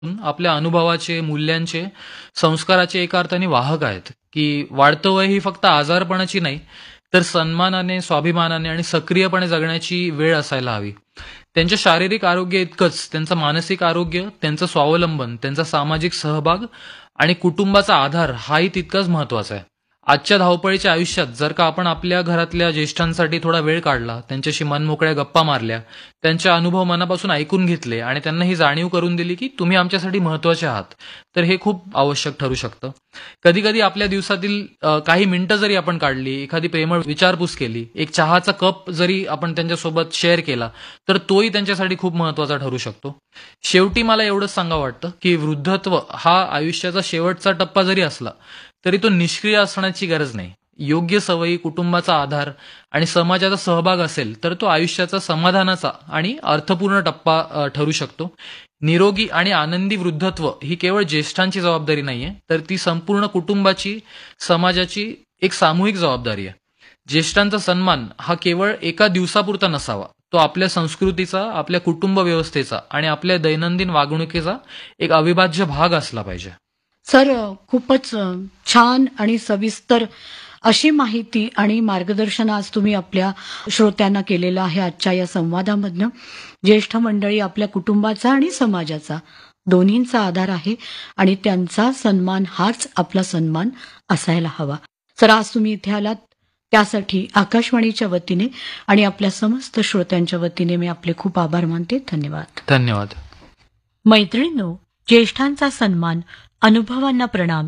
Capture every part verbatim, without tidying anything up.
आपल्या अनुभवाचे, मूल्यांचे, संस्काराचे एका अर्थाने वाहक आहेत, की वाढतं वय ही फक्त आजारपणाची नाही, तर सन्मानाने, स्वाभिमानाने आणि सक्रियपणे जगण्याची वेळ असायला हवी. त्यांच्या शारीरिक आरोग्य इतकंच त्यांचं मानसिक आरोग्य, त्यांचं स्वावलंबन, त्यांचा सामाजिक सहभाग आणि कुटुंबाचा आधार हाही तितकाच महत्वाचा आहे. आजच्या धावपळीच्या आयुष्यात जर का आपण आपल्या घरातल्या ज्येष्ठांसाठी थोडा वेळ काढला, त्यांच्याशी मनमोकळ्या गप्पा मारल्या, त्यांचे अनुभव मनापासून ऐकून घेतले आणि त्यांना ही जाणीव करून दिली की तुम्ही आमच्यासाठी महत्वाचे आहात, तर हे खूप आवश्यक ठरू शकतं. कधी कधी आपल्या दिवसातील अ, काही मिनिटं जरी आपण काढली, एखादी प्रेमळ विचारपूस केली, एक चहाचा कप जरी आपण त्यांच्यासोबत शेअर केला, तर तोही त्यांच्यासाठी खूप महत्वाचा ठरू शकतो. शेवटी मला एवढंच सांगावं वाटतं की वृद्धत्व हा आयुष्याचा शेवटचा टप्पा जरी असला तरी तो निष्क्रिय असण्याची गरज नाही. योग्य सवयी, कुटुंबाचा आधार आणि समाजाचा सहभाग असेल तर तो आयुष्याचा समाधानाचा आणि अर्थपूर्ण टप्पा अ, ठरू शकतो. निरोगी आणि आनंदी वृद्धत्व ही केवळ ज्येष्ठांची जबाबदारी नाहीये, तर ती संपूर्ण कुटुंबाची, समाजाची एक सामूहिक जबाबदारी आहे. ज्येष्ठांचा सन्मान हा केवळ एका दिवसापुरता नसावा, तो आपल्या संस्कृतीचा, आपल्या कुटुंब व्यवस्थेचा आणि आपल्या दैनंदिन वागणुकीचा एक अविभाज्य भाग असला पाहिजे. सर अ, खूपच अ, छान आणि सविस्तर अशी माहिती आणि मार्गदर्शन आज तुम्ही आपल्या श्रोत्यांना केलेलं आहे आजच्या या संवादामधनं. ज्येष्ठ मंडळी आपल्या कुटुंबाचा आणि समाजाचा दोन्हींचा आधार आहे आणि त्यांचा सन्मान हाच आपला सन्मान असायला हवा. सर आज तुम्ही इथे आलात त्यासाठी आकाशवाणीच्या वतीने आणि आपल्या समस्त श्रोत्यांच्या वतीने मी आपले खूप आभार मानते. धन्यवाद. धन्यवाद. मैत्रिणींनो, ज्येष्ठांचा सन्मान, अनुभवांना प्रणाम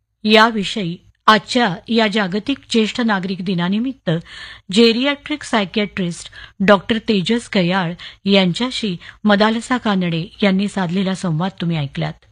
याविषयी आजच्या या जागतिक ज्येष्ठ नागरिक दिनानिमित्त जेरियाट्रिक सायकियाट्रिस्ट डॉक्टर तेजस कयाळ यांच्याशी मदालसा कानडे यांनी साधलेला संवाद तुम्ही ऐकलात.